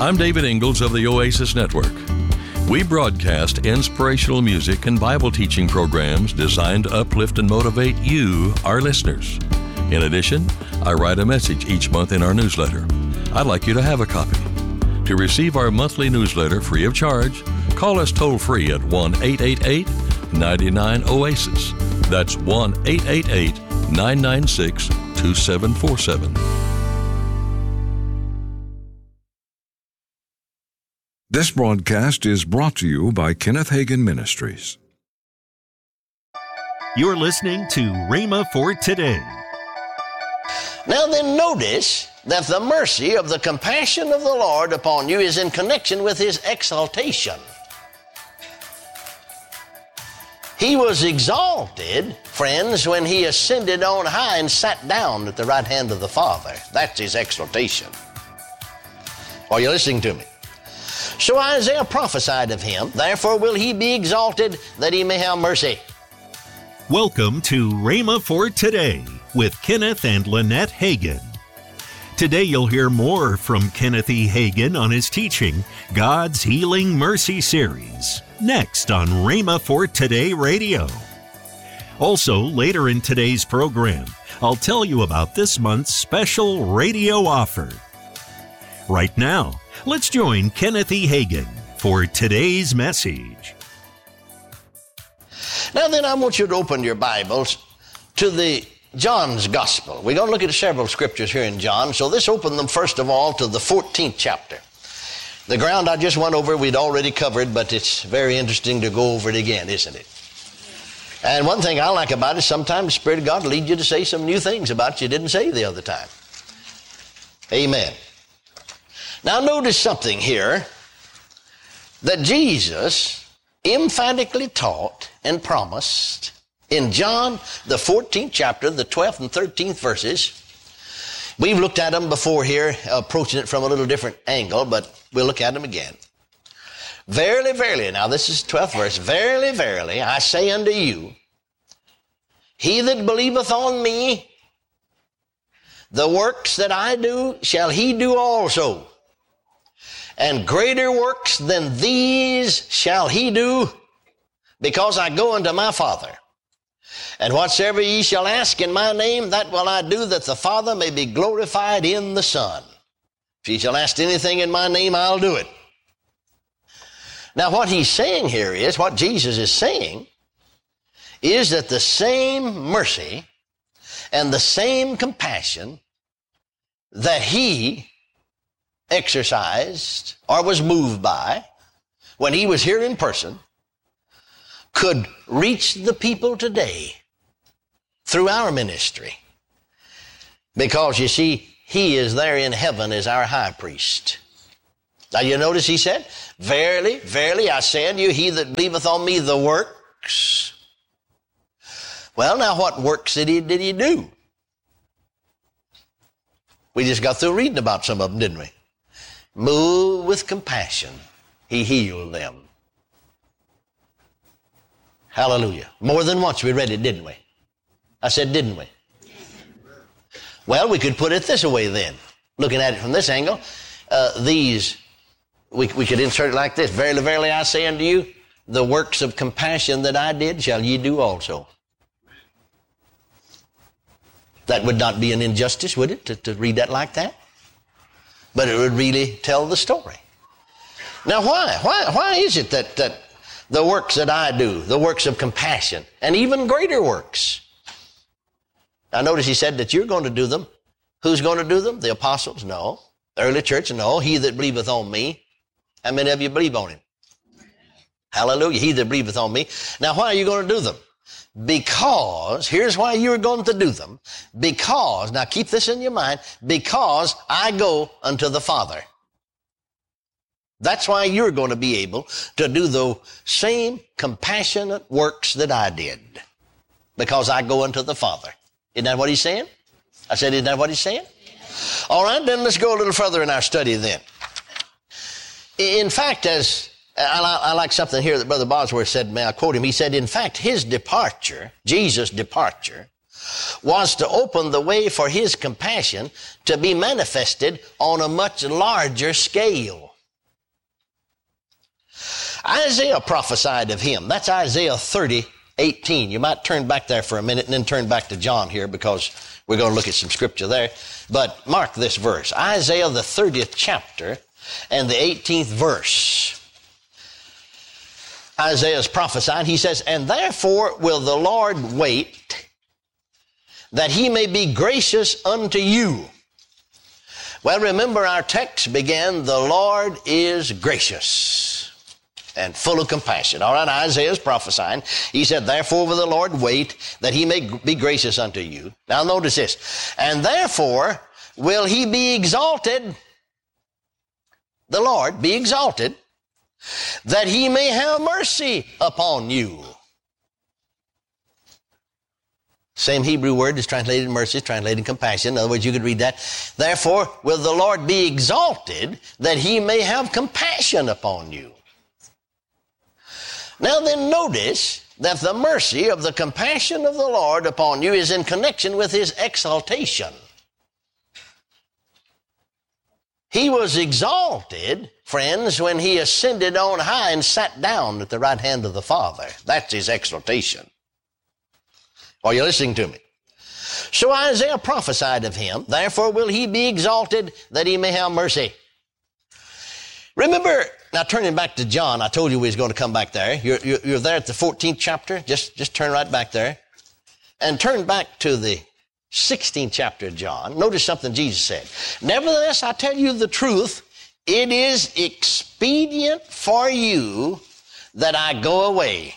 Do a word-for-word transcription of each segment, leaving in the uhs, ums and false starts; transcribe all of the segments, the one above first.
I'm David Ingalls of the Oasis Network. We broadcast inspirational music and Bible teaching programs designed to uplift and motivate you, our listeners. In addition, I write a message each month in our newsletter. I'd like you to have a copy. To receive our monthly newsletter free of charge, call us toll-free at one eight eight eight, nine nine, O A S I S. That's one eight eight eight, nine nine six, two seven four seven. This broadcast is brought to you by Kenneth Hagin Ministries. You're listening to Rhema for Today. Now then, notice that the mercy of the compassion of the Lord upon you is in connection with His exaltation. He was exalted, friends, when He ascended on high and sat down at the right hand of the Father. That's His exaltation. Are you listening to me? So Isaiah prophesied of Him, therefore will He be exalted that He may have mercy. Welcome to Rhema for Today with Kenneth and Lynette Hagin. Today you'll hear more from Kenneth E. Hagin on his teaching, God's Healing Mercy Series, next on Rhema for Today Radio. Also, later in today's program, I'll tell you about this month's special radio offer. Right now, let's join Kenneth E. Hagin for today's message. Now then, I want you to open your Bibles to the John's Gospel. We're going to look at several scriptures here in John, so let's open them first of all to the fourteenth chapter. The ground I just went over we'd already covered, but it's very interesting to go over it again, isn't it? And one thing I like about it, sometimes the Spirit of God will lead you to say some new things about you didn't say the other time. Amen. Now notice something here that Jesus emphatically taught and promised in John, the fourteenth chapter, the twelfth and thirteenth verses. We've looked at them before here, approaching it from a little different angle, but we'll look at them again. Verily, verily, now this is the twelfth verse. Verily, verily, I say unto you, he that believeth on me, the works that I do shall he do also. And greater works than these shall he do, because I go unto my Father. And whatsoever ye shall ask in my name, that will I do, that the Father may be glorified in the Son. If ye shall ask anything in my name, I'll do it. Now what he's saying here is, what Jesus is saying, is that the same mercy and the same compassion that he exercised or was moved by when he was here in person could reach the people today through our ministry. Because you see, he is there in heaven as our high priest. Now you notice he said, verily, verily, I say unto you, he that believeth on me, the works. Well, now what works did he, did he do? We just got through reading about some of them, didn't we? Moved with compassion, he healed them. Hallelujah. More than once we read it, didn't we? I said, didn't we? Well, we could put it this way then. Looking at it from this angle, uh, these, we, we could insert it like this. Verily, verily, I say unto you, the works of compassion that I did shall ye do also. That would not be an injustice, would it, to, to read that like that? But it would really tell the story. Now why? Why, why is it that, that the works that I do, the works of compassion, and even greater works? Now notice he said that you're going to do them. Who's going to do them? The apostles? No. The early church? No. He that believeth on me. How many of you believe on him? Hallelujah. He that believeth on me. Now why are you going to do them? Because, here's why you're going to do them. Because, now keep this in your mind, because I go unto the Father. That's why you're going to be able to do the same compassionate works that I did. Because I go unto the Father. Isn't that what he's saying? I said, isn't that what he's saying? Yes. All right, then let's go a little further in our study then. In fact, as I, I like something here that Brother Bosworth said, may I quote him? He said, in fact, his departure, Jesus' departure, was to open the way for his compassion to be manifested on a much larger scale. Isaiah prophesied of him. That's Isaiah thirty, eighteen. You might turn back there for a minute and then turn back to John here because we're going to look at some scripture there. But mark this verse. Isaiah the thirtieth chapter and the eighteenth verse. Isaiah is prophesying. He says, "And therefore will the Lord wait, that he may be gracious unto you." Well, remember our text began, "The Lord is gracious and full of compassion." All right, Isaiah is prophesying. He said, "Therefore will the Lord wait, that he may be gracious unto you." Now notice this. "And therefore will he be exalted," the Lord be exalted, "that he may have mercy upon you." Same Hebrew word is translated mercy, is translated compassion. In other words, you could read that. "Therefore will the Lord be exalted, that he may have compassion upon you." Now then, notice that the mercy of the compassion of the Lord upon you is in connection with his exaltation. He was exalted, friends, when he ascended on high and sat down at the right hand of the Father. That's his exaltation. Are you listening to me? So Isaiah prophesied of him, "Therefore will he be exalted, that he may have mercy." Remember, now turning back to John, I told you we was going to come back there. You're, you're, you're there at the fourteenth chapter. Just, just turn right back there. And turn back to the sixteenth chapter of John. Notice something Jesus said. "Nevertheless, I tell you the truth, it is expedient for you that I go away."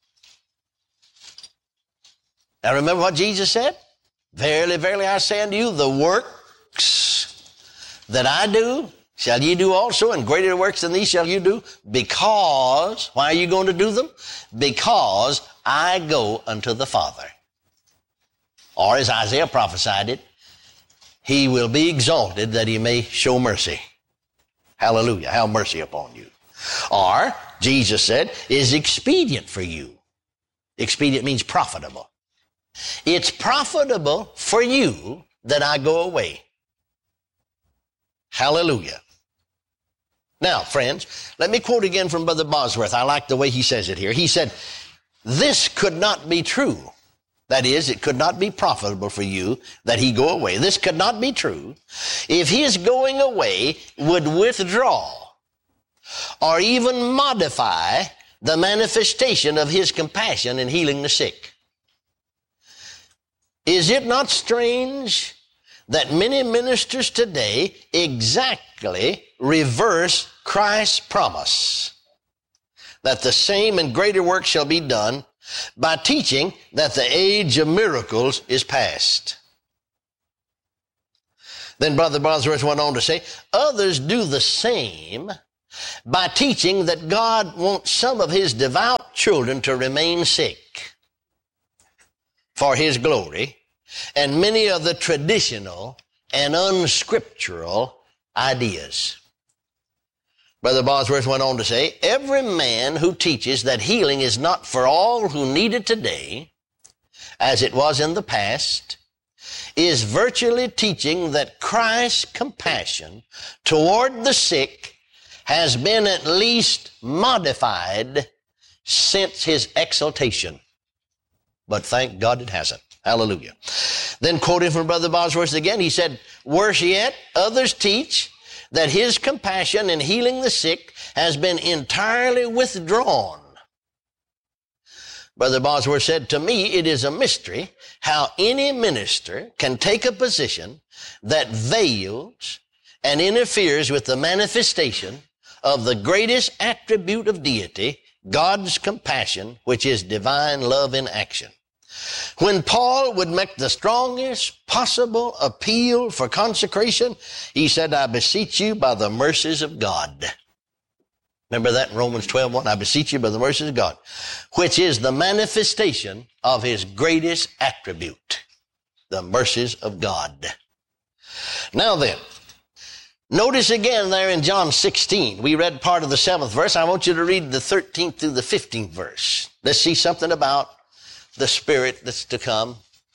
Now remember what Jesus said? "Verily, verily, I say unto you, the works that I do shall ye do also, and greater works than these shall you do, because," why are you going to do them? "Because I go unto the Father." Or as Isaiah prophesied it, "He will be exalted that he may show mercy." Hallelujah, have mercy upon you. Or Jesus said, "is expedient for you." Expedient means profitable. "It's profitable for you that I go away." Hallelujah. Now, friends, let me quote again from Brother Bosworth. I like the way he says it here. He said, "This could not be true." That is, it could not be profitable for you that he go away. This could not be true if his going away would withdraw or even modify the manifestation of his compassion in healing the sick. Is it not strange that many ministers today exactly reverse Christ's promise that the same and greater work shall be done by teaching that the age of miracles is past? Then Brother Bosworth went on to say, others do the same by teaching that God wants some of his devout children to remain sick for his glory, and many of the traditional and unscriptural ideas. Brother Bosworth went on to say, every man who teaches that healing is not for all who need it today, as it was in the past, is virtually teaching that Christ's compassion toward the sick has been at least modified since his exaltation. But thank God it hasn't. Hallelujah. Then quoting from Brother Bosworth again, he said, worse yet, others teach that his compassion in healing the sick has been entirely withdrawn. Brother Bosworth said, to me it is a mystery how any minister can take a position that veils and interferes with the manifestation of the greatest attribute of deity, God's compassion, which is divine love in action. When Paul would make the strongest possible appeal for consecration, he said, I beseech you by the mercies of God. Remember that in Romans twelve one? I beseech you by the mercies of God, which is the manifestation of his greatest attribute, the mercies of God. Now then, notice again there in John sixteen, we read part of the seventh verse. I want you to read the thirteenth through the fifteenth verse. Let's see something about the Spirit that's to come.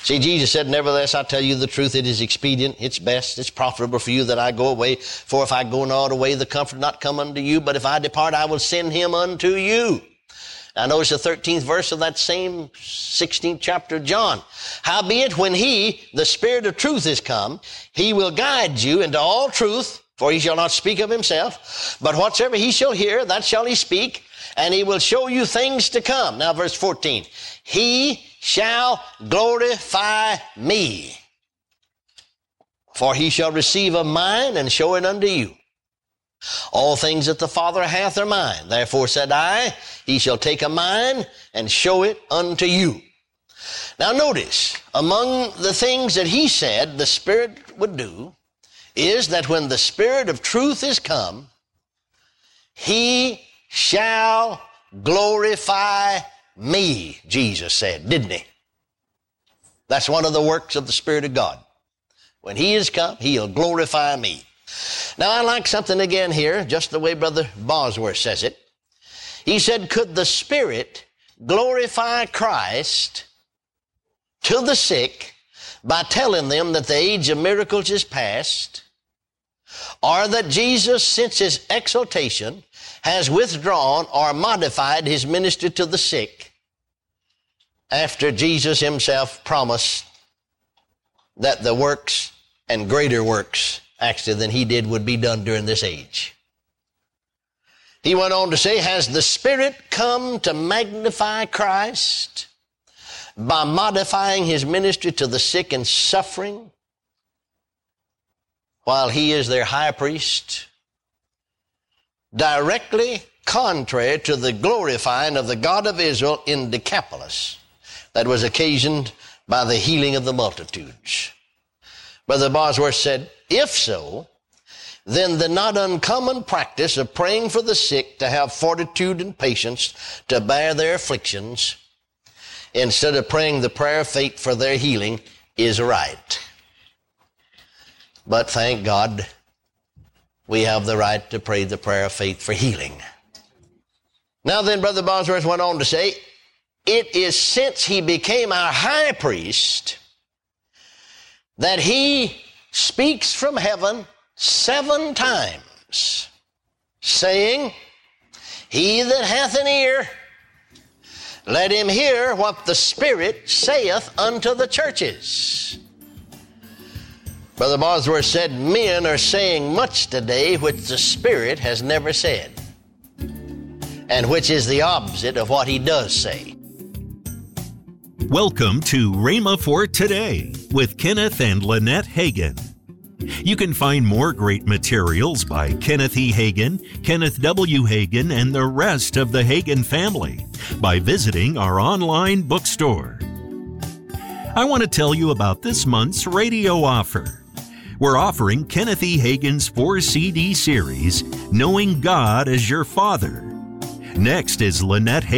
See, Jesus said, nevertheless, I tell you the truth, it is expedient, it's best, it's profitable for you that I go away. For if I go not away, the Comforter not come unto you, but if I depart, I will send him unto you. Now notice the thirteenth verse of that same sixteenth chapter of John. Howbeit, when he, the Spirit of truth, is come, he will guide you into all truth, for he shall not speak of himself, but whatsoever he shall hear, that shall he speak, and he will show you things to come. Now verse fourteen. He shall glorify me, for he shall receive of mine and show it unto you. All things that the Father hath are mine. Therefore said I, he shall take of mine and show it unto you. Now notice, among the things that he said the Spirit would do is that when the Spirit of truth is come, he shall glorify me, Jesus said, didn't he? That's one of the works of the Spirit of God. When he is come, he'll glorify me. Now I like something again here, just the way Brother Bosworth says it. He said, could the Spirit glorify Christ to the sick by telling them that the age of miracles is past, or that Jesus, since his exaltation, has withdrawn or modified his ministry to the sick after Jesus himself promised that the works and greater works actually than he did would be done during this age. He went on to say, has the Spirit come to magnify Christ by modifying his ministry to the sick and suffering while he is their high priest? Directly contrary to the glorifying of the God of Israel in Decapolis that was occasioned by the healing of the multitudes. Brother Bosworth said, if so, then the not uncommon practice of praying for the sick to have fortitude and patience to bear their afflictions instead of praying the prayer of faith for their healing is right. But thank God, we have the right to pray the prayer of faith for healing. Now then, Brother Bosworth went on to say, it is since he became our high priest that he speaks from heaven seven times, saying, he that hath an ear, let him hear what the Spirit saith unto the churches. Brother Bosworth said, men are saying much today which the Spirit has never said, and which is the opposite of what he does say. Welcome to Rhema for Today with Kenneth and Lynette Hagin. You can find more great materials by Kenneth E. Hagin, Kenneth W. Hagin, and the rest of the Hagin family by visiting our online bookstore. I want to tell you about this month's radio offer. We're offering Kenneth E. Hagin's four C D series, Knowing God as Your Father. Next is Lynette Hagin.